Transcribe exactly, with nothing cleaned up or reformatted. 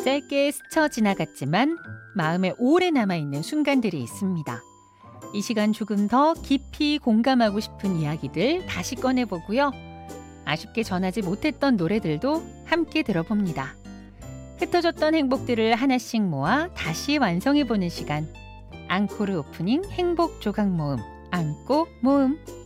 짧게 스쳐 지나갔지만 마음에 오래 남아있는 순간들이 있습니다. 이 시간 조금 더 깊이 공감하고 싶은 이야기들 다시 꺼내보고요. 아쉽게 전하지 못했던 노래들도 함께 들어봅니다. 흩어졌던 행복들을 하나씩 모아 다시 완성해보는 시간. 앙코르 오프닝 행복 조각 모음, 앙꼬 모음.